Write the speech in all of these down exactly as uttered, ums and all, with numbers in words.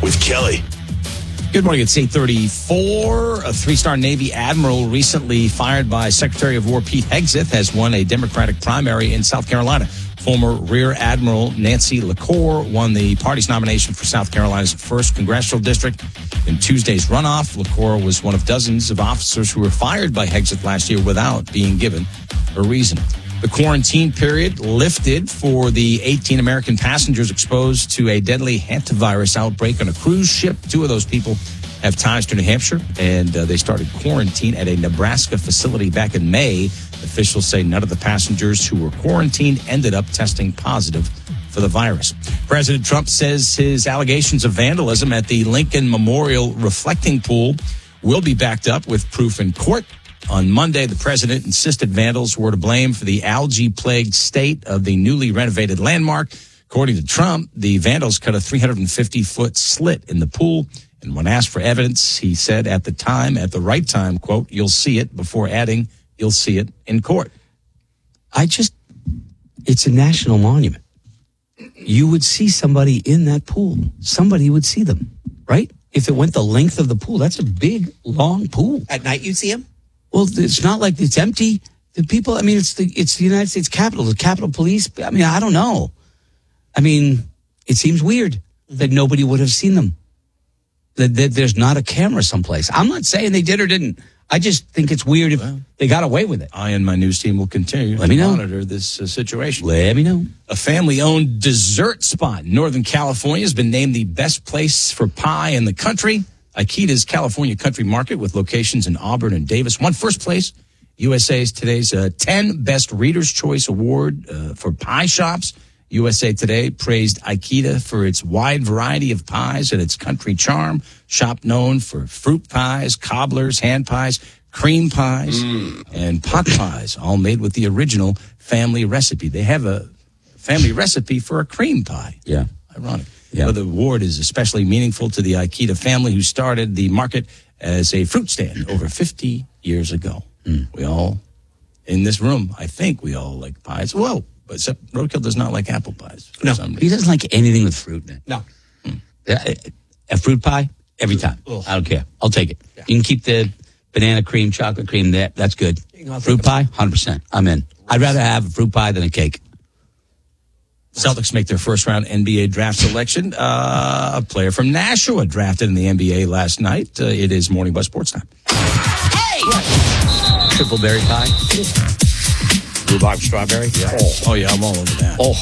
with Kelly. Good morning. It's eight thirty-four. A three-star Navy admiral recently fired by Secretary of War Pete Hegseth has won a Democratic primary in South Carolina. Former Rear Admiral Nancy LaCour won the party's nomination for South Carolina's first congressional district in Tuesday's runoff. LaCour was one of dozens of officers who were fired by Hegseth last year without being given a reason. The quarantine period lifted for the eighteen American passengers exposed to a deadly hantavirus outbreak on a cruise ship. Two of those people have ties to New Hampshire, and uh, they started quarantine at a Nebraska facility back in May. Officials say none of the passengers who were quarantined ended up testing positive for the virus. President Trump says his allegations of vandalism at the Lincoln Memorial Reflecting Pool will be backed up with proof in court. On Monday, the president insisted vandals were to blame for the algae-plagued state of the newly renovated landmark. According to Trump, the vandals cut a three hundred fifty foot slit in the pool. And when asked for evidence, he said at the time, at the right time, quote, "You'll see it," before adding, "You'll see it in court." I just, it's a national monument. You would see somebody in that pool. Somebody would see them, right? If it went the length of the pool, that's a big, long pool. At night you'd see them? Well, it's not like it's empty. The people, I mean, it's the it's the United States Capitol, the Capitol Police. I mean, I don't know. I mean, it seems weird that nobody would have seen them. That, that there's not a camera someplace. I'm not saying they did or didn't. I just think it's weird if well, they got away with it. I and my news team will continue Let to me know. monitor this uh, situation. Let me know. A family-owned dessert spot in Northern California has been named the best place for pie in the country. Aikida's California Country Market, with locations in Auburn and Davis, won first place. U S A's today's uh, ten Best Reader's Choice Award uh, for pie shops. U S A Today praised Aikida for its wide variety of pies and its country charm. Shop known for fruit pies, cobblers, hand pies, cream pies, mm. and pot pies, all made with the original family recipe. They have a family recipe for a cream pie. Yeah. Ironic. Yeah. Well, the award is especially meaningful to the Aikida family, who started the market as a fruit stand over fifty years ago. Mm. We all, in this room, I think we all like pies. Well, but except Roadkill does not like apple pies. For no, some he doesn't like anything with fruit in it. No. Mm. A, a fruit pie, every time. Ugh. I don't care. I'll take it. Yeah. You can keep the banana cream, chocolate cream there. That's good. Fruit pie, one hundred percent. I'm in. I'd rather have a fruit pie than a cake. Celtics make their first round N B A draft selection. Uh, a player from Nashua drafted in the N B A last night. Uh, it is Morning Buzz Sports Time. Hey! Triple berry pie. Rhubarb strawberry. Yeah. Oh. oh, yeah, I'm all over that. Oh.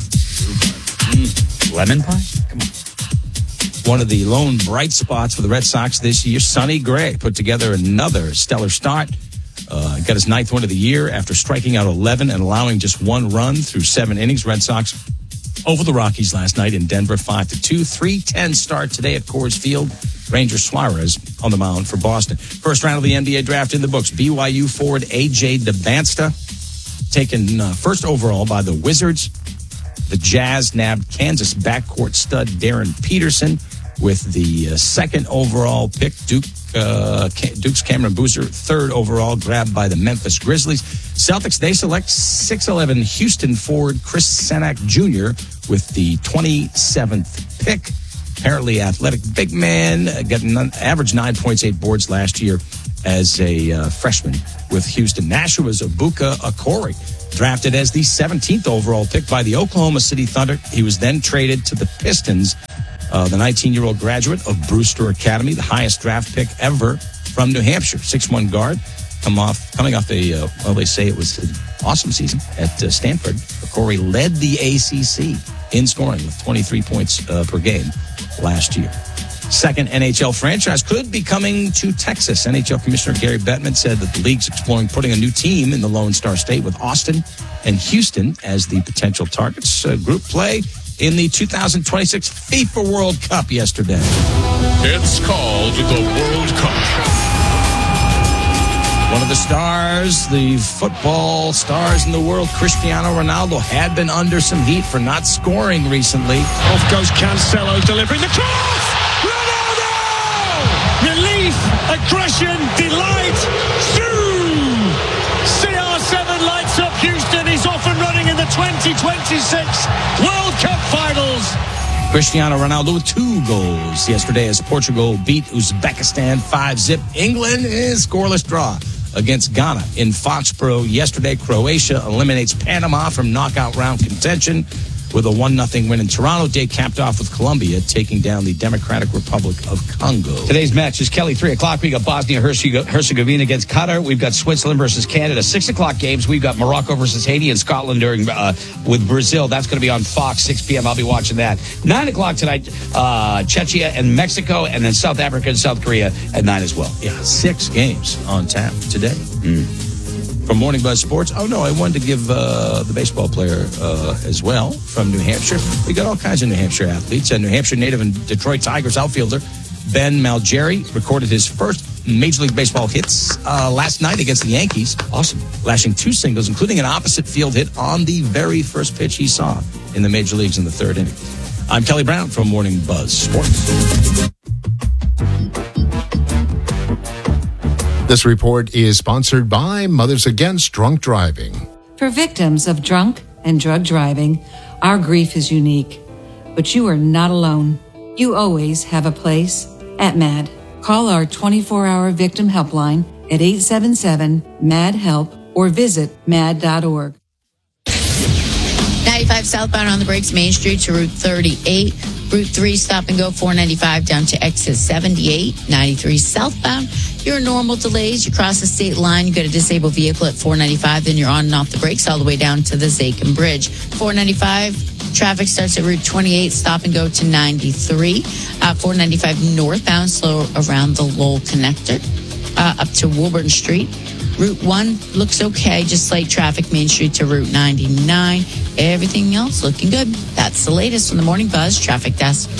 Mm. Lemon pie? Come on. One of the lone bright spots for the Red Sox this year, Sonny Gray, put together another stellar start. Uh, got his ninth win of the year after striking out eleven and allowing just one run through seven innings. Red Sox over the Rockies last night in Denver, five to two. three ten start today at Coors Field. Ranger Suarez on the mound for Boston. First round of the N B A draft in the books. B Y U forward A J DeBansta, taken uh, first overall by the Wizards. The Jazz nabbed Kansas backcourt stud Darren Peterson with the uh, second overall pick. Duke uh, Duke's Cameron Boozer, third overall, grabbed by the Memphis Grizzlies. Celtics, they select six eleven Houston forward Chris Senak Junior with the twenty-seventh pick. Apparently athletic big man, uh, got an average nine points, eight boards last year as a uh, freshman with Houston. Nashua's Ibuka Okori, drafted as the seventeenth overall pick by the Oklahoma City Thunder. He was then traded to the Pistons. Uh, the nineteen-year-old graduate of Brewster Academy, the highest draft pick ever from New Hampshire. six one guard, come off, coming off a, uh, well, they say it was an awesome season at uh, Stanford. Corey led the A C C in scoring with twenty-three points uh, per game last year. Second N H L franchise could be coming to Texas. N H L Commissioner Gary Bettman said that the league's exploring putting a new team in the Lone Star State, with Austin and Houston as the potential targets. Uh, group play in the two thousand twenty-six FIFA World Cup yesterday. It's called the World Cup. One of the stars, the football stars in the world, Cristiano Ronaldo, had been under some heat for not scoring recently. Off goes Cancelo, delivering the cross! Ronaldo! Relief, aggression, delight. C R seven lights up Houston. He's off and running in the twenty twenty-six World Cup Finals. Cristiano Ronaldo with two goals yesterday as Portugal beat Uzbekistan five zip. England is scoreless draw against Ghana in Foxborough yesterday. Croatia eliminates Panama from knockout round contention with a one nothing win in Toronto. Day capped off with Colombia taking down the Democratic Republic of Congo. Today's match is Kelly, three o'clock. We got Bosnia-Herzegovina against Qatar. We've got Switzerland versus Canada. six o'clock games. We've got Morocco versus Haiti and Scotland during uh, with Brazil. That's going to be on Fox, six p.m. I'll be watching that. nine o'clock tonight, uh, Czechia and Mexico, and then South Africa and South Korea at nine as well. Yeah, six games on tap today. Mm. From Morning Buzz Sports. Oh, no, I wanted to give uh, the baseball player uh, as well from New Hampshire. We got all kinds of New Hampshire athletes. A New Hampshire native and Detroit Tigers outfielder Ben Malgeri recorded his first Major League Baseball hits uh, last night against the Yankees. Awesome. Lashing two singles, including an opposite field hit on the very first pitch he saw in the Major Leagues in the third inning. I'm Kelly Brown from Morning Buzz Sports. This report is sponsored by Mothers Against Drunk Driving. For victims of drunk and drug driving, our grief is unique. But you are not alone. You always have a place at MAD. Call our twenty-four hour victim helpline at eight seven seven, M A D, HELP or visit mad dot org. ninety-five southbound on the brakes, Main Street to Route thirty-eight. Route three, stop and go, four ninety-five down to exit seventy-eight. ninety-three southbound. Your normal delays, you cross the state line, you get a disabled vehicle at four ninety-five, then you're on and off the brakes all the way down to the Zakin Bridge. four ninety-five, traffic starts at Route twenty-eight, stop and go to ninety-three. Uh, four ninety-five northbound, slow around the Lowell connector, uh, up to Woburn Street. Route one looks okay, just slight traffic, Main Street to Route ninety-nine. Everything else looking good. That's the latest from the Morning Buzz Traffic Desk.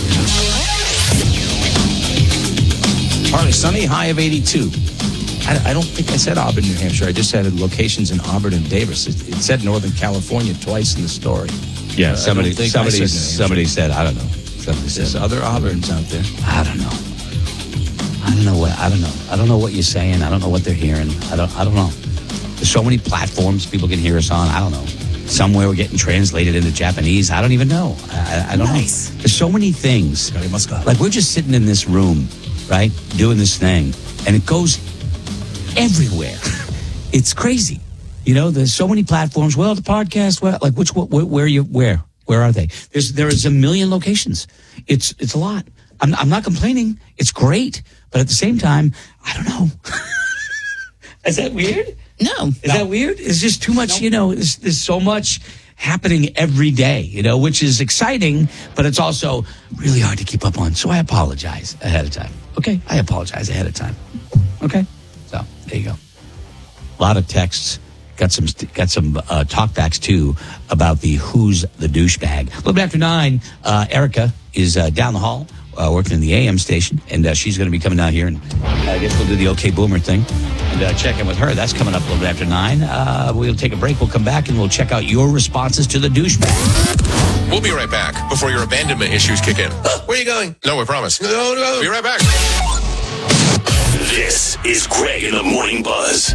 Partly sunny, high of eighty-two. I, I don't think I said Auburn, New Hampshire. I just said locations in Auburn and Davis. It, it said Northern California twice in the story. Yeah, Uh, I somebody, don't think I somebody, said New somebody Hampshire. said, I don't know. Somebody There's said, other Auburns out there. I don't know. I don't know what I don't know. I don't know what you're saying. I don't know what they're hearing. I don't. I don't know. There's so many platforms people can hear us on. I don't know. Somewhere we're getting translated into Japanese. I don't even know. I, I don't Nice. know. There's so many things. Like we're just sitting in this room, right, doing this thing, and it goes everywhere. It's crazy. You know, there's so many platforms. Well, the podcast. Well, like which? Where, where you? Where? Where are they? There's there is a million locations. It's it's a lot. I'm I'm not complaining. It's great, but at the same time, I don't know. Is that weird? No. Is that weird? It's just too much, you know, there's, there's so much happening every day, you know, which is exciting, but it's also really hard to keep up on. So I apologize ahead of time. Okay? I apologize ahead of time. Okay? So there you go. A lot of texts. Got some got some uh, talkbacks, too, about the Who's the Douchebag. A little bit after nine, uh, Erica is uh, down the hall uh, working in the A M station, and uh, she's going to be coming down here, and uh, I guess we'll do the OK Boomer thing and uh, check in with her. That's coming up a little bit after nine. Uh, we'll take a break. We'll come back, and we'll check out your responses to the douchebag. We'll be right back before your abandonment issues kick in. Where are you going? No, we promise. No, no. Be right back. This is Greg in the Morning Buzz.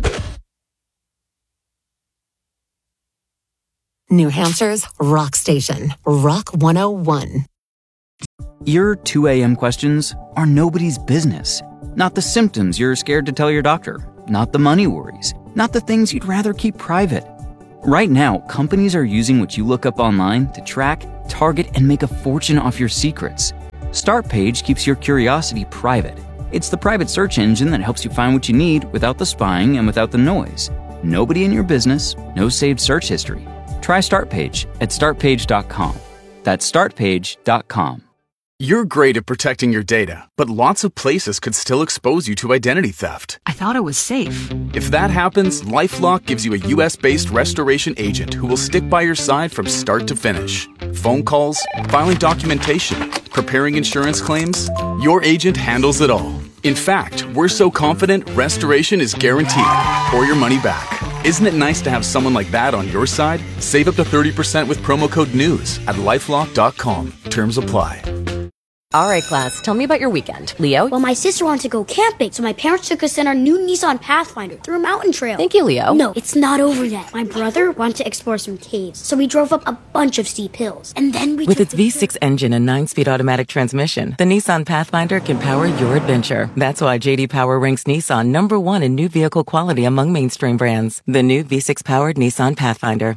New Hampshire's rock station, Rock one oh one. Your two a.m. questions are nobody's business. Not the symptoms you're scared to tell your doctor. Not the money worries. Not the things you'd rather keep private. Right now, companies are using what you look up online to track, target, and make a fortune off your secrets. StartPage keeps your curiosity private. It's the private search engine that helps you find what you need without the spying and without the noise. Nobody in your business, no saved search history. Try StartPage at start page dot com. That's start page dot com. You're great at protecting your data, but lots of places could still expose you to identity theft. I thought it was safe. If that happens, LifeLock gives you a U S-based restoration agent who will stick by your side from start to finish. Phone calls, filing documentation, preparing insurance claims, your agent handles it all. In fact, we're so confident restoration is guaranteed or your money back. Isn't it nice to have someone like that on your side? Save up to thirty percent with promo code NEWS at lifelock dot com. Terms apply. All right, class, tell me about your weekend. Leo? Well, my sister wanted to go camping, so my parents took us in our new Nissan Pathfinder through a mountain trail. Thank you, Leo. No, it's not over yet. My brother wanted to explore some caves, so we drove up a bunch of steep hills. And then we With took its V six engine and nine-speed automatic transmission, the Nissan Pathfinder can power your adventure. That's why J D Power ranks Nissan number one in new vehicle quality among mainstream brands. The new V six-powered Nissan Pathfinder.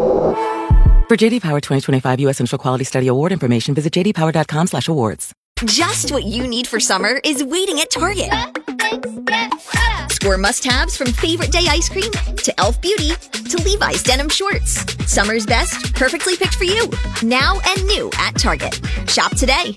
For J D Power twenty twenty-five U S Central Quality Study Award information, visit j d power dot com slash awards. Just what you need for summer is waiting at Target. Score must-haves from Favorite Day ice cream to e l f Beauty to Levi's denim shorts. Summer's best, perfectly picked for you. Now and new at Target. Shop today.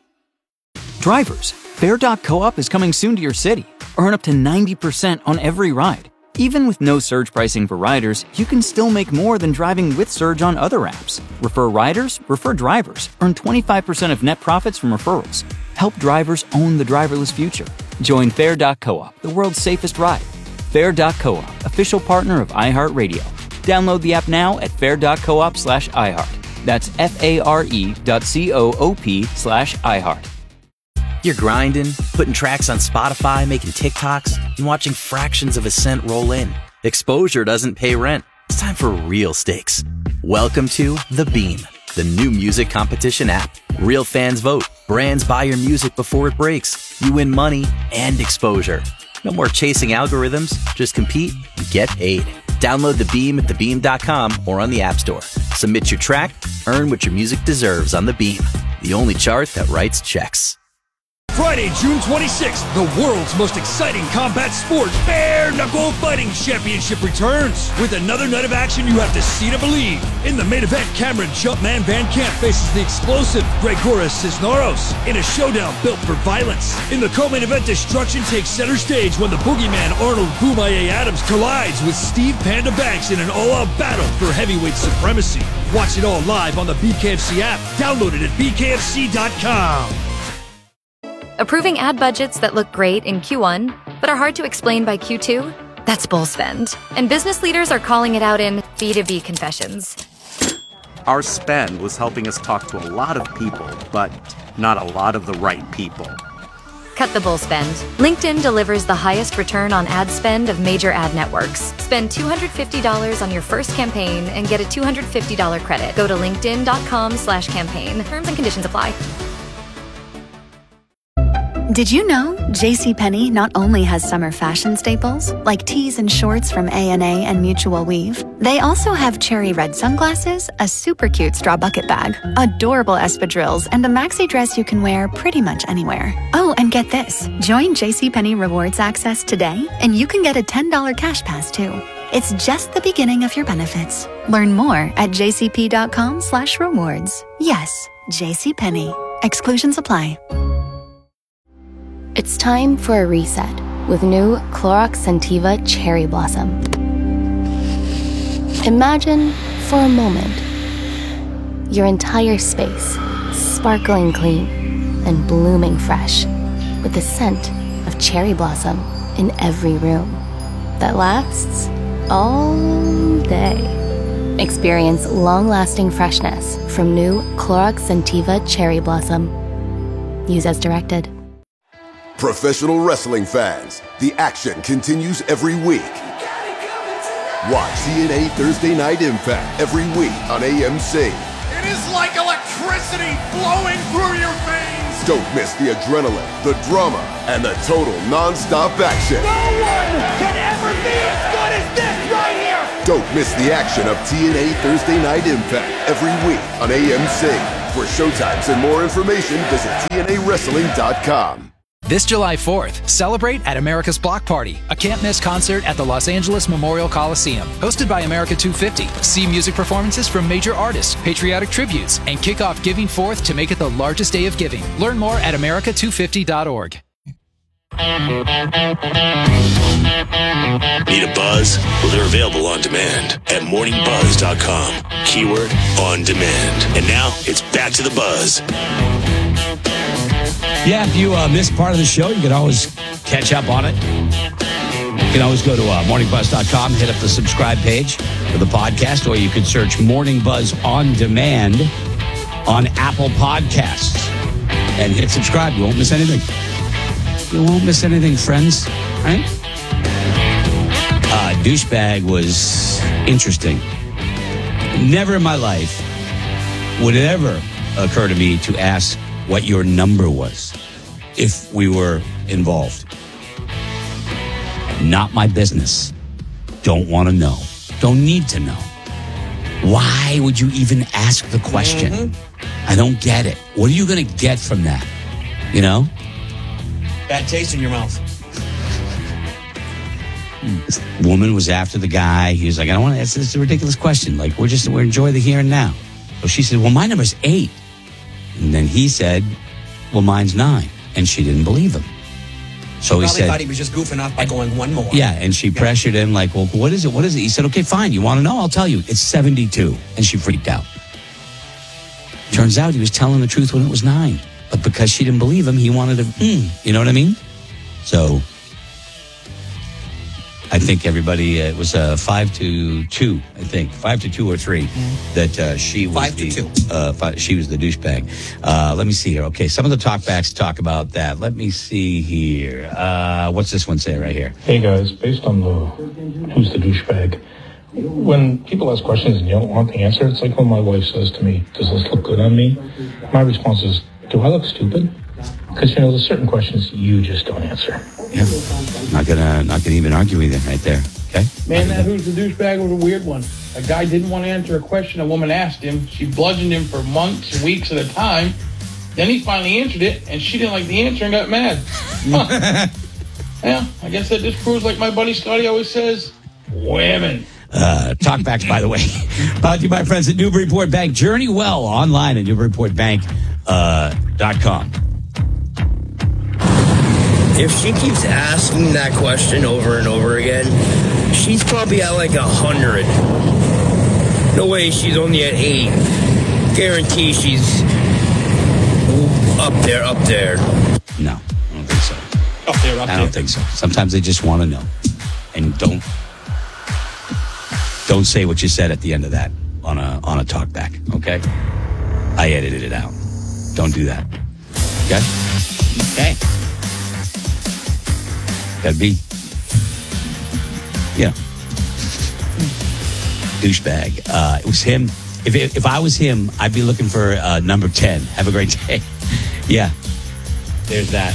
Drivers, Fair dot coop is coming soon to your city. Earn up to ninety percent on every ride. Even with no surge pricing for riders, you can still make more than driving with Surge on other apps. Refer riders, refer drivers. Earn twenty-five percent of net profits from referrals. Help drivers own the driverless future. Join Fair dot coop, the world's safest ride. Fair dot coop, official partner of iHeartRadio. Download the app now at fair dot coop slash iHeart. That's F-A-R-E dot C-O-O-P slash iHeart. You're grinding, putting tracks on Spotify, making TikToks, and watching fractions of a cent roll in. Exposure doesn't pay rent. It's time for real stakes. Welcome to The Beam, the new music competition app. Real fans vote. Brands buy your music before it breaks. You win money and exposure. No more chasing algorithms. Just compete and get paid. Download The Beam at the beam dot com or on the App Store. Submit your track. Earn what your music deserves on The Beam, the only chart that writes checks. Friday, June twenty-sixth, the world's most exciting combat sport, Bare Knuckle Fighting Championship returns. With another night of action you have to see to believe. In the main event, Cameron Jumpman Van Camp faces the explosive Gregoras Cisneros in a showdown built for violence. In the co-main event, destruction takes center stage when the boogeyman Arnold Boomaye Adams collides with Steve Panda Banks in an all-out battle for heavyweight supremacy. Watch it all live on the B K F C app. Download it at b k f c dot com. Approving ad budgets that look great in Q one, but are hard to explain by Q two? That's bull spend. And business leaders are calling it out in B two B confessions. Our spend was helping us talk to a lot of people, but not a lot of the right people. Cut the bull spend. LinkedIn delivers the highest return on ad spend of major ad networks. Spend two hundred fifty dollars on your first campaign and get a two hundred fifty dollars credit. Go to linkedin dot com slash campaign. Terms and conditions apply. Did you know JCPenney not only has summer fashion staples, like tees and shorts from A and A and Mutual Weave, they also have cherry red sunglasses, a super cute straw bucket bag, adorable espadrilles, and a maxi dress you can wear pretty much anywhere. Oh, and get this. Join JCPenney Rewards Access today, and you can get a ten dollars cash pass, too. It's just the beginning of your benefits. Learn more at jcp dot com slash rewards. Yes, JCPenney. Exclusions apply. It's time for a reset with new Clorox Scentiva Cherry Blossom. Imagine, for a moment, your entire space sparkling clean and blooming fresh with the scent of cherry blossom in every room that lasts all day. Experience long-lasting freshness from new Clorox Scentiva Cherry Blossom. Use as directed. Professional wrestling fans, the action continues every week. Watch T N A Thursday Night Impact every week on A M C. It is like electricity flowing through your veins. Don't miss the adrenaline, the drama, and the total non-stop action. No one can ever be as good as this right here. Don't miss the action of T N A Thursday Night Impact every week on A M C. For showtimes and more information, visit T N A wrestling dot com. This July fourth, celebrate at America's Block Party, a can't-miss concert at the Los Angeles Memorial Coliseum. Hosted by America two fifty. See music performances from major artists, patriotic tributes, and kick off Giving Fourth to make it the largest day of giving. Learn more at america two fifty dot org. Need a buzz? Well, they're available on demand at morning buzz dot com. Keyword on demand. And now it's back to the buzz. Yeah, if you uh, missed part of the show, you can always catch up on it. You can always go to uh, morning buzz dot com, hit up the subscribe page for the podcast, or you can search Morning Buzz on Demand on Apple Podcasts. and hit subscribe. You won't miss anything. You won't miss anything, friends. Right? Uh, douchebag was interesting. Never in my life would it ever occur to me to ask what your number was if we were involved. Not my business. Don't want to know. Don't need to know. Why would you even ask the question? Mm-hmm. I don't get it. What are you going to get from that? You know? Bad taste in your mouth. This woman was after the guy. He was like, I don't want to ask this is a ridiculous question. Like, we're just, we're enjoying the here and now. So she said, well, my number's eight. And then he said, well, mine's nine. And she didn't believe him. So he Probably said, thought he was just goofing off by going one more. yeah, and she pressured him like, well, what is it? What is it? He said, okay, fine. You want to know? I'll tell you. It's seventy-two. And she freaked out. Turns out he was telling the truth when it was nine. But because she didn't believe him, he wanted to, mm, you know what I mean? So I think everybody, uh, it was uh, five to two, I think. Five to two or three mm. that uh, she was five the, to two. Uh, five, she was the douchebag. Uh, let me see here. Okay, some of the talkbacks talk about that. Let me see here. Uh, what's this one say right here? Hey guys, based on the who's the douchebag, when people ask questions and you don't want the answer, it's like when my wife says to me, does this look good on me? My response is, do I look stupid? Because, you know, there's certain questions you just don't answer. Yeah, not gonna, not gonna even argue with him right there. Okay. Man, that who's the douchebag was a weird one. A guy didn't want to answer a question a woman asked him. She bludgeoned him for months and weeks at a time. Then he finally answered it, and she didn't like the answer and got mad. Huh. Yeah, I guess that just proves, like my buddy Scotty always says, women. Uh, talkbacks, by the way, brought to you by friends at Newburyport Bank. Journey well online at Newburyport Bank dot com. If she keeps asking that question over and over again, she's probably at like a hundred. No way she's only at eight. Guarantee she's up there, up there. No, I don't think so. Up there, up I there. don't think so. Sometimes they just want to know. And don't don't say what you said at the end of that on a on a talkback, okay? I edited it out. Don't do that. Okay? Okay. Gotta be, you know, douchebag. Uh, it was him. If it, if I was him, I'd be looking for uh, number ten. Have a great day. Yeah. There's that.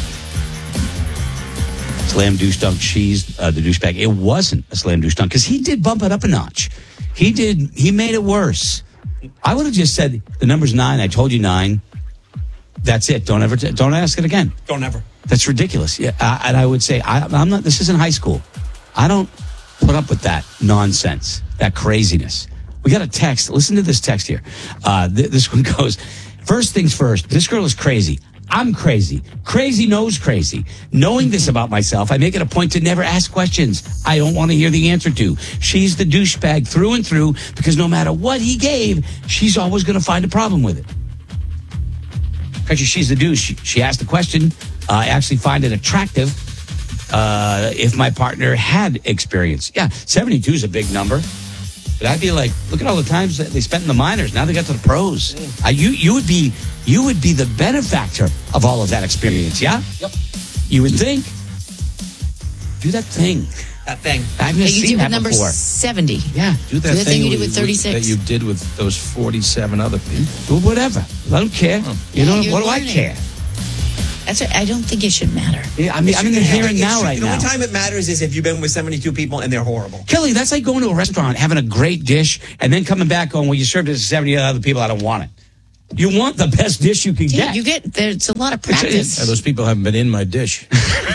Slam douche dunk. She's uh, the douchebag. It wasn't a slam douche dunk because he did bump it up a notch. He did. He made it worse. I would have just said the number's nine. I told you nine. That's it. Don't ever. T- don't ask it again. Don't ever. That's ridiculous. Yeah, uh, and I would say I, I'm not. This isn't high school. I don't put up with that nonsense, that craziness. We got a text. Listen to this text here. Uh, th- this one goes. First things first. This girl is crazy. I'm crazy. Crazy knows crazy. Knowing this about myself, I make it a point to never ask questions I don't want to hear the answer to. She's the douchebag through and through because no matter what he gave, she's always going to find a problem with it. Because she's the douche. She, she asked the question. Uh, I actually find it attractive uh, if my partner had experience. Yeah, seventy-two is a big number. But I'd be like, look at all the times that they spent in the minors. Now they got to the pros. Uh, you you would be you would be the benefactor of all of that experience, yeah? Yep. You would think. Do that thing. That thing. I've never Hey, you seen did that with number before. seventy. Yeah. Do that, Do that thing you did with, with thirty-six. that you did with those forty-seven other people. Well, whatever. I don't care. You know, you're what do I learning. care? That's a, I don't think it should matter. Yeah, I mean, I'm in the here and now right The now. only time it matters is if you've been with seventy-two people and they're horrible. Kelly, that's like going to a restaurant, having a great dish, and then coming back going, well, you served it to seventy other people, I don't want it. You want the best dish you can Yeah, get. you get there's a lot of It's- it's- practice, Yeah, those people haven't been in my dish.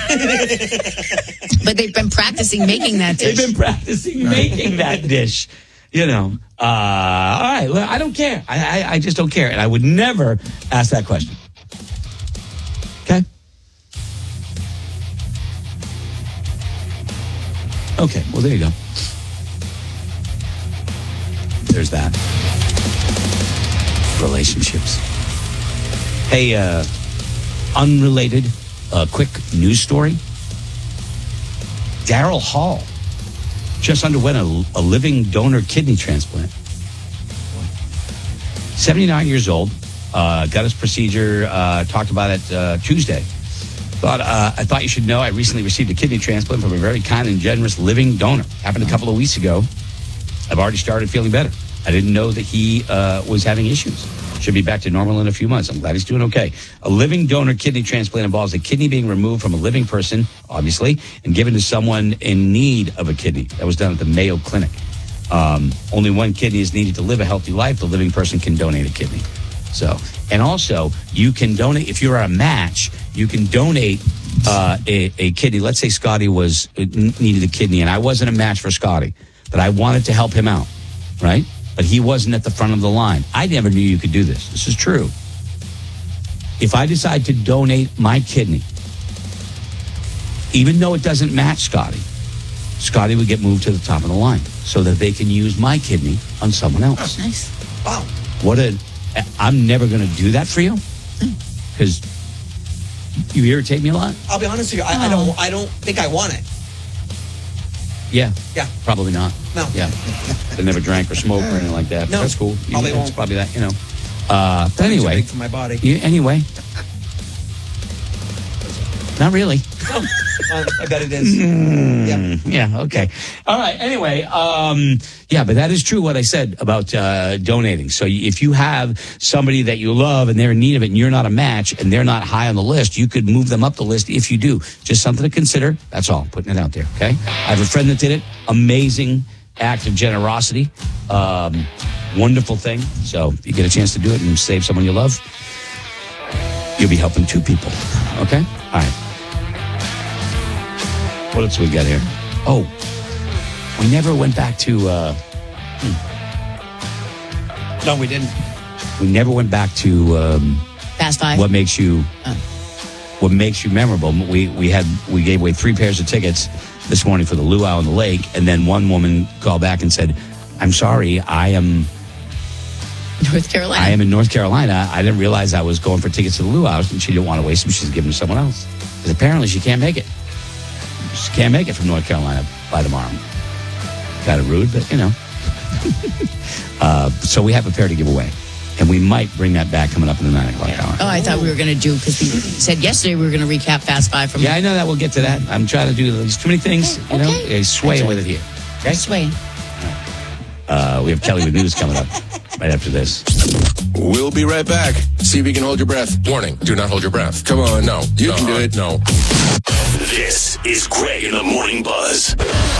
but they've been practicing making that dish. They've been practicing making that dish. You know, uh, all right. Well, I don't care. I, I, I just don't care. And I would never ask that question. Okay? Okay. Well, there you go. There's that. Relationships. Hey, uh, unrelated, uh, quick news story. Daryl Hall just underwent a, a living donor kidney transplant. seventy-nine years old, Uh, got his procedure. Uh, talked about it uh, Tuesday. Thought uh, I thought you should know I recently received a kidney transplant from a very kind and generous living donor. Happened a couple of weeks ago. I've already started feeling better. I didn't know that he uh, was having issues. Should be back to normal in a few months. I'm glad he's doing okay. A living donor kidney transplant involves a kidney being removed from a living person, obviously, and given to someone in need of a kidney. That was done at the Mayo Clinic. Um, only one kidney is needed to live a healthy life. The living person can donate a kidney. So, and also, you can donate, if you're a match, you can donate uh, a, a kidney. Let's say Scotty was needed a kidney, and I wasn't a match for Scotty, but I wanted to help him out, right? But he wasn't at the front of the line. I never knew you could do this. This is true. If I decide to donate my kidney, even though it doesn't match Scotty, Scotty would get moved to the top of the line so that they can use my kidney on someone else. Oh, nice. Wow. What a... I'm never going to do that for you because you irritate me a lot. I'll be honest with you. I, I don't. I don't think I want it. Yeah. Yeah. Probably not. No. Yeah. They never drank or smoked or anything like that. No. That's cool. You, Probably it's won't. probably that, you know. Uh, but Too anyway. big for my body. You, anyway. Not really. No. Uh, I bet it is. Mm, yeah. Yeah. Okay. All right. Anyway. Um, yeah, but that is true what I said about uh, donating. So if you have somebody that you love and they're in need of it and you're not a match and they're not high on the list, you could move them up the list if you do. Just something to consider. That's all. Putting it out there. Okay. I have a friend that did it. Amazing act of generosity. Um, wonderful thing. So if you get a chance to do it and save someone you love, you'll be helping two people. Okay. All right. What else we got here? Oh, we never went back to. Uh, hmm. No, we didn't. We never went back to. Um, Fast Five. What makes you? Oh. What makes you memorable? We we had we gave away three pairs of tickets this morning for the Luau on the Lake, and then one woman called back and said, "I'm sorry, I am." North Carolina. I am in North Carolina. I didn't realize I was going for tickets to the Luau, and she didn't want to waste them. She's giving them to someone else because apparently she can't make it. She can't make it from North Carolina by tomorrow. Kind of rude, but you know. uh, so we have a pair to give away. And we might bring that back coming up in the nine o'clock hour. Oh, I thought we were going to do, because we said yesterday we were going to recap Fast Five from... Yeah, I know that. We'll get to that. I'm trying to do, there's too many things, okay. you know. Okay. Yeah, swaying with it here. Okay? Swaying. Uh, we have Kelly with news coming up right after this. We'll be right back. See if you can hold your breath. Warning, do not hold your breath. Come on, no. You no, can do it. No. This is Greg in the Morning Buzz.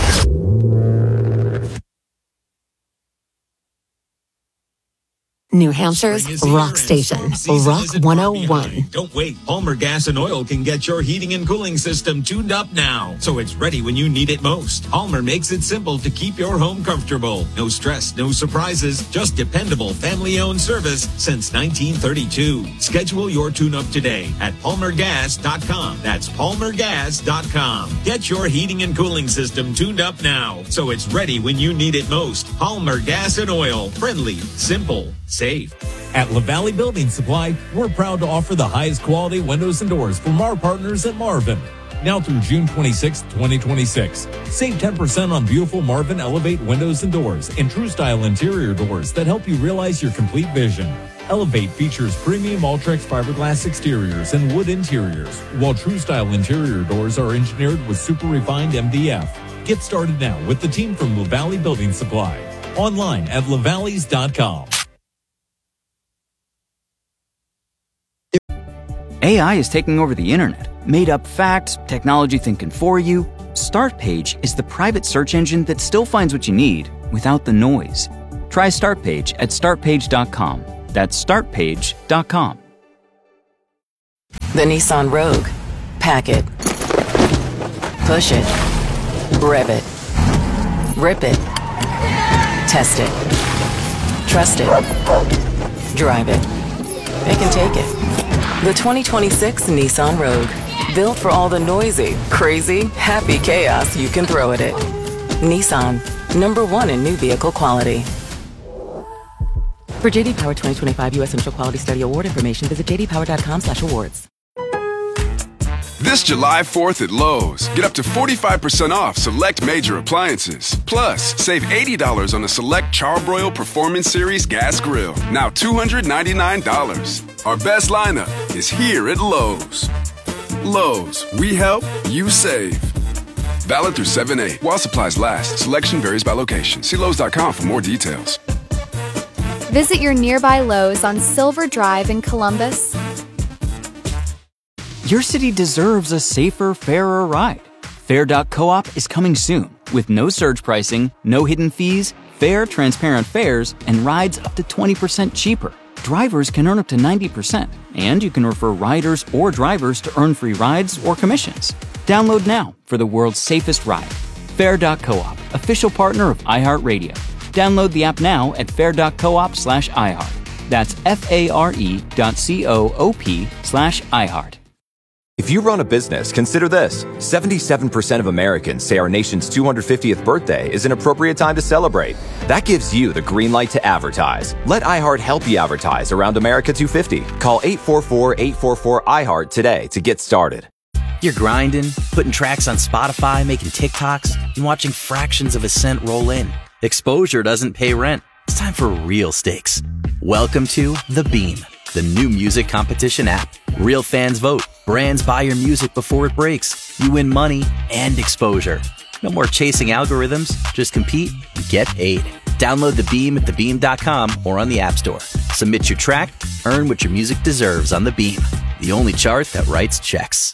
New Hampshire's rock station, Rock one oh one. Don't wait. Palmer Gas and Oil can get your heating and cooling system tuned up now, so it's ready when you need it most. Palmer makes it simple to keep your home comfortable. No stress, no surprises, just dependable family-owned service since nineteen thirty-two. Schedule your tune-up today at palmer gas dot com. That's palmer gas dot com. Get your heating and cooling system tuned up now, so it's ready when you need it most. Palmer Gas and Oil. Friendly, simple, safe. At LaValley Building Supply, we're proud to offer the highest quality windows and doors from our partners at Marvin. Now through June twenty-sixth, twenty twenty-six. Save ten percent on beautiful Marvin Elevate windows and doors and True Style interior doors that help you realize your complete vision. Elevate features premium Ultrex fiberglass exteriors and wood interiors, while True Style interior doors are engineered with super refined M D F. Get started now with the team from LaValley Building Supply. Online at lavalleys dot com. A I is taking over the internet. Made up facts, technology thinking for you. Startpage is the private search engine that still finds what you need without the noise. Try Startpage at start page dot com. That's start page dot com. The Nissan Rogue. Pack it. Push it. Rev it. Rip it. Test it. Trust it. Drive it. They can take it. The twenty twenty-six Nissan Rogue. Built for all the noisy, crazy, happy chaos you can throw at it. Nissan. Number one in new vehicle quality. For J D Power twenty twenty-five U S Central Quality Study Award information, visit j d power dot com slash awards. This July fourth at Lowe's, get up to forty-five percent off select major appliances. Plus, save eighty dollars on a select Charbroil Performance Series gas grill, now two hundred ninety-nine dollars. Our best lineup is here at Lowe's. Lowe's, we help, you save. Valid through seven eight. While supplies last, selection varies by location. See Lowe's dot com for more details. Visit your nearby Lowe's on Silver Drive in Columbus. Your city deserves a safer, fairer ride. Fair dot coop is coming soon with no surge pricing, no hidden fees, fair, transparent fares, and rides up to twenty percent cheaper. Drivers can earn up to ninety percent, and you can refer riders or drivers to earn free rides or commissions. Download now for the world's safest ride. Fair dot coop, official partner of iHeartRadio. Download the app now at fair dot coop slash iHeart. That's F-A-R-E dot C-O-O-P slash iHeart. If you run a business, consider this. seventy-seven percent of Americans say our nation's two hundred fiftieth birthday is an appropriate time to celebrate. That gives you the green light to advertise. Let iHeart help you advertise around America two fifty. Call eight four four, eight four four, I heart today to get started. You're grinding, putting tracks on Spotify, making TikToks, and watching fractions of a cent roll in. Exposure doesn't pay rent. It's time for real stakes. Welcome to The Beam, the new music competition app. Real fans vote. Brands buy your music before it breaks. You win money and exposure. No more chasing algorithms. Just compete and get paid. Download The Beam at the beam dot com or on the App Store. Submit your track. Earn what your music deserves on The Beam, the only chart that writes checks.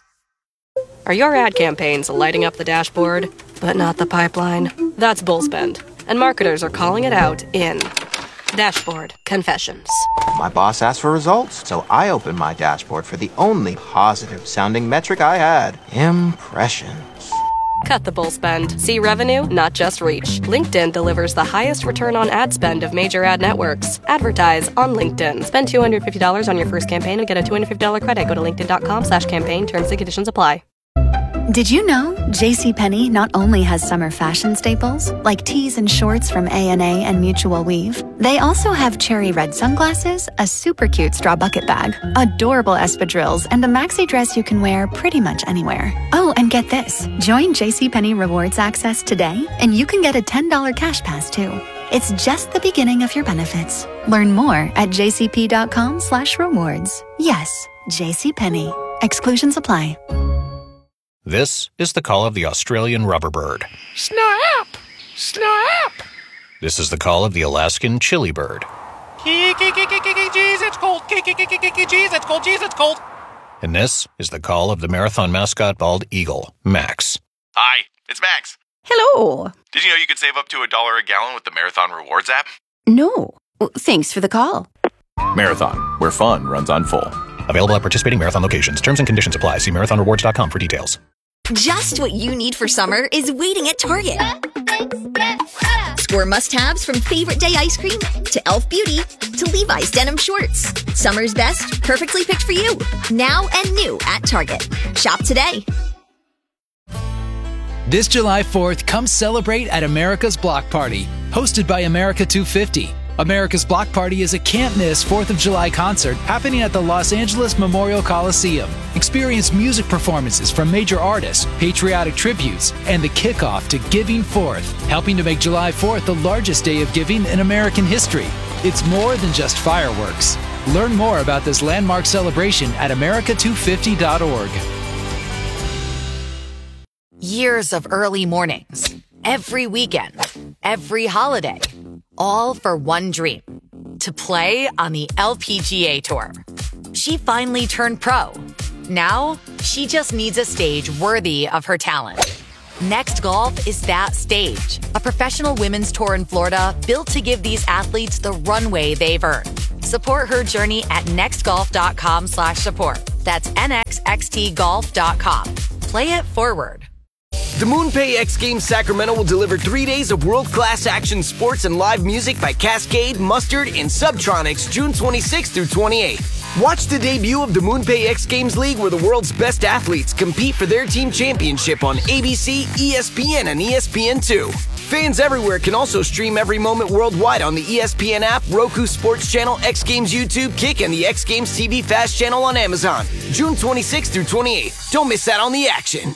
Are your ad campaigns lighting up the dashboard, but not the pipeline? That's Bullspend, and marketers are calling it out in Dashboard Confessions. My boss asked for results, so I opened my dashboard for the only positive-sounding metric I had: impressions. Cut the bull spend. See revenue, not just reach. LinkedIn delivers the highest return on ad spend of major ad networks. Advertise on LinkedIn. Spend two hundred fifty dollars on your first campaign and get a two hundred fifty dollars credit. Go to linkedin dot com slash campaign. Terms and conditions apply. Did you know JCPenney not only has summer fashion staples, like tees and shorts from A and A and Mutual Weave, they also have cherry red sunglasses, a super cute straw bucket bag, adorable espadrilles, and a maxi dress you can wear pretty much anywhere. Oh, and get this. Join JCPenney Rewards Access today, and you can get a ten dollars cash pass, too. It's just the beginning of your benefits. Learn more at jcp dot com slash rewards. Yes, JCPenney. Exclusions apply. This is the call of the Australian rubber bird. Snap! Snap! This is the call of the Alaskan chili bird. Jeez, it's cold. Jeez, it's cold. Jeez, it's cold. And this is the call of the marathon mascot bald eagle, Max. Hi, it's Max. Hello. Did you know you could save up to a dollar a gallon with the Marathon Rewards app? No. Thanks for the call. Marathon, where fun runs on full. Available at participating Marathon locations. Terms and conditions apply. See marathon rewards dot com for details. Just what you need for summer is waiting at Target. Score must-haves from Favorite Day ice cream to Elf Beauty to Levi's denim shorts. Summer's best, perfectly picked for you. Now and new at Target. Shop today. This July fourth, come celebrate at America's Block Party, hosted by America two fifty. America's Block Party is a can't-miss fourth of July concert happening at the Los Angeles Memorial Coliseum. Experience music performances from major artists, patriotic tributes, and the kickoff to Giving Fourth, helping to make July fourth the largest day of giving in American history. It's more than just fireworks. Learn more about this landmark celebration at america two fifty dot org. Years of early mornings, every weekend, every holiday, all for one dream, to play on the L P G A Tour. She finally turned pro. Now, she just needs a stage worthy of her talent. Next Golf is that stage, a professional women's tour in Florida built to give these athletes the runway they've earned. Support her journey at next golf dot com slash support. That's N X X T golf dot com. Play it forward. The MoonPay X Games Sacramento will deliver three days of world-class action sports and live music by Cascade, Mustard, and Subtronics June twenty-sixth through twenty-eighth. Watch the debut of the MoonPay X Games League, where the world's best athletes compete for their team championship on A B C, E S P N, and E S P N two. Fans everywhere can also stream every moment worldwide on the E S P N app, Roku Sports Channel, X Games YouTube, Kick, and the X Games T V Fast channel on Amazon. June twenty-sixth through twenty-eighth. Don't miss out on the action.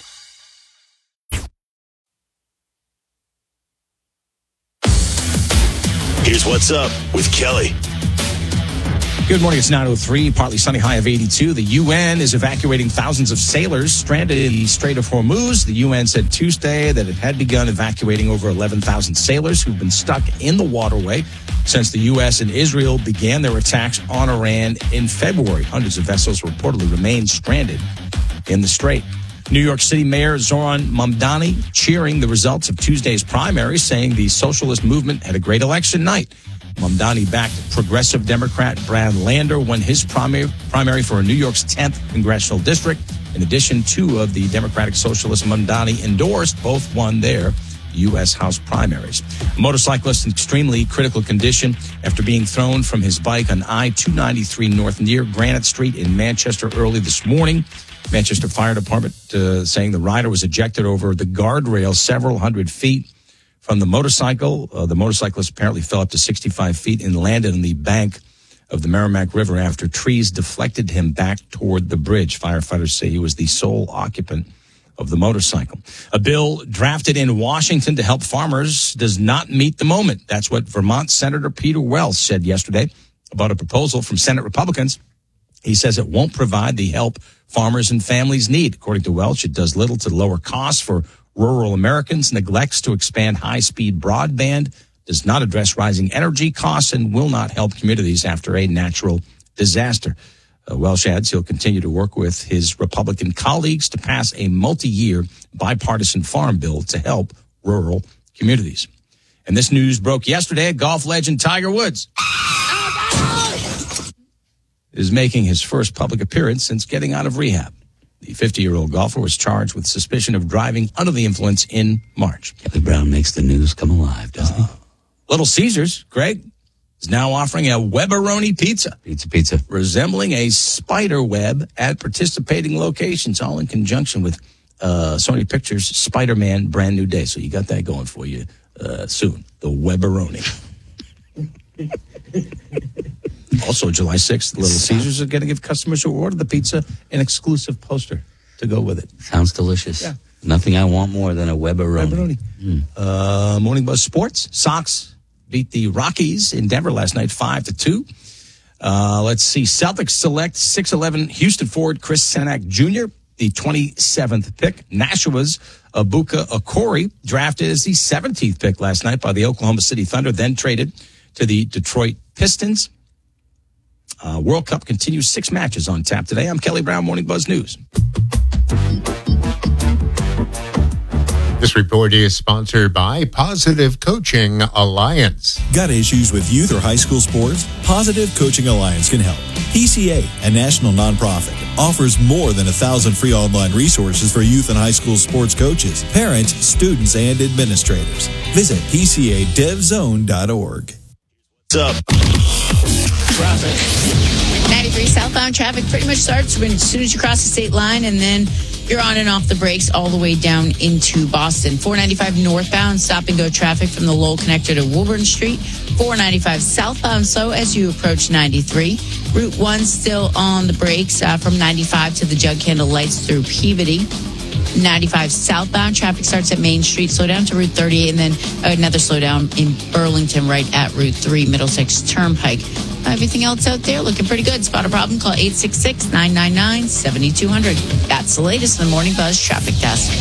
Here's what's up with Kelly. Good morning. It's nine oh three, partly sunny, high of eighty-two. The U N is evacuating thousands of sailors stranded in the Strait of Hormuz. The U N said Tuesday that it had begun evacuating over eleven thousand sailors who've been stuck in the waterway since the U S and Israel began their attacks on Iran in February. Hundreds of vessels reportedly remain stranded in the Strait. New York City Mayor Zoran Mamdani cheering the results of Tuesday's primary, saying the socialist movement had a great election night. Mamdani-backed progressive Democrat Brad Lander won his primary, primary for New York's tenth congressional district. In addition, two of the Democratic Socialist Mamdani endorsed both won their U S House primaries. A motorcyclist in extremely critical condition after being thrown from his bike on I two ninety-three North near Granite Street in Manchester early this morning. Manchester Fire Department uh, saying the rider was ejected over the guardrail several hundred feet from the motorcycle. Uh, the motorcyclist apparently fell up to sixty-five feet and landed on the bank of the Merrimack River after trees deflected him back toward the bridge. Firefighters say he was the sole occupant of the motorcycle. A bill drafted in Washington to help farmers does not meet the moment. That's what Vermont Senator Peter Wells said yesterday about a proposal from Senate Republicans. He says it won't provide the help farmers and families need. According to Welch, it does little to lower costs for rural Americans, neglects to expand high-speed broadband, does not address rising energy costs, and will not help communities after a natural disaster. Uh, Welch adds he'll continue to work with his Republican colleagues to pass a multi-year bipartisan farm bill to help rural communities. And this news broke yesterday. Golf legend Tiger Woods is making his first public appearance since getting out of rehab. The fifty-year-old golfer was charged with suspicion of driving under the influence in March. Kelly Brown makes the news come alive, doesn't uh, he? Little Caesars, Greg, is now offering a Webberoni pizza. Pizza, pizza. Resembling a spider web at participating locations, all in conjunction with uh, Sony Pictures' Spider-Man Brand New Day. So you got that going for you uh, soon, the Webberoni. Also, July sixth, Little Caesars are going to give customers who order the pizza an exclusive poster to go with it. Sounds delicious. Yeah. Nothing I want more than a Webberoni. Webberoni. Mm. Uh, Morning Buzz Sports. Sox beat the Rockies in Denver last night, five to two. Uh, let's see. Celtics select six eleven Houston forward Chris Senak Junior, the twenty-seventh pick. Nashua's Abuka Okori, drafted as the seventeenth pick last night by the Oklahoma City Thunder, then traded to the Detroit Pistons. Uh, World Cup continues, six matches on tap today. I'm Kelly Brown, Morning Buzz News. This report is sponsored by Positive Coaching Alliance. Got issues with youth or high school sports? Positive Coaching Alliance can help. P C A, a national nonprofit, offers more than a thousand free online resources for youth and high school sports coaches, parents, students, and administrators. Visit P C A dev zone dot org. What's up? Traffic. ninety-three southbound traffic pretty much starts when as soon as you cross the state line, and then you're on and off the brakes all the way down into Boston. four ninety-five northbound stop and go traffic from the Lowell connector to Woburn Street. four ninety-five southbound slow as you approach ninety-three. Route one still on the brakes uh, from ninety-five to the Jug Candle Lights through Peabody. ninety-five southbound traffic starts at Main Street, slow down to Route thirty-eight, and then another slowdown in Burlington right at Route three, Middlesex Turnpike. Everything else out there looking pretty good. Spot a problem, call eight six six, nine nine nine, seven two zero zero. That's the latest in the Morning Buzz traffic desk.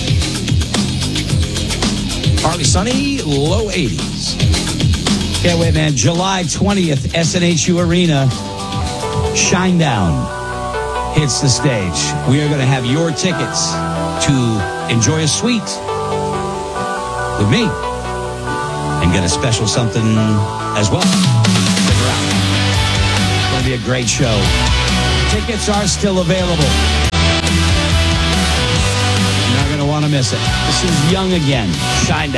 Partly sunny, low eighties. Can't wait, man. July twentieth, S N H U Arena, Shinedown hits the stage. We are going to have your tickets to enjoy a suite with me and get a special something as well. Stick around. It's going to be a great show. Tickets are still available. You're not going to want to miss it. This is Young Again, Shinedown.